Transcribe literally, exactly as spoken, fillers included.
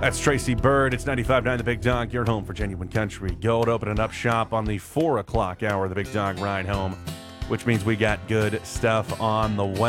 That's Tracy Bird. It's ninety-five point nine The Big Dog, your home for genuine country. Gold opening up shop on the four o'clock hour of The Big Dog Ride Home, which means we got good stuff on the way.